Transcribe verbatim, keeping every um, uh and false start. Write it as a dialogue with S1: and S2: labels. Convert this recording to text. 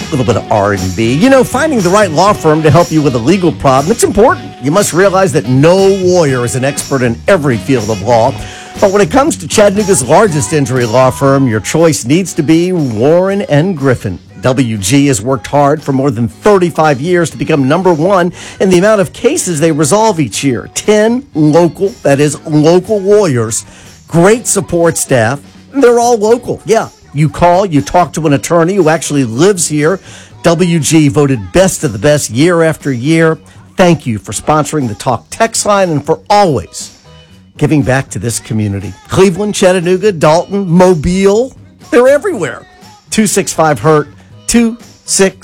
S1: A little bit of R and B. You know, finding the right law firm to help you with a legal problem, it's important. You must realize that no lawyer is an expert in every field of law. But when it comes to Chattanooga's largest injury law firm, your choice needs to be Warren and Griffin. W G has worked hard for more than thirty-five years to become number one in the amount of cases they resolve each year. ten local, that is, local lawyers, great support staff. They're all local. Yeah, you call, you talk to an attorney who actually lives here. W G voted best of the best year after year. Thank you for sponsoring the Talk Text line and for always giving back to this community. Cleveland, Chattanooga, Dalton, Mobile, they're everywhere. two six five H U R T, two six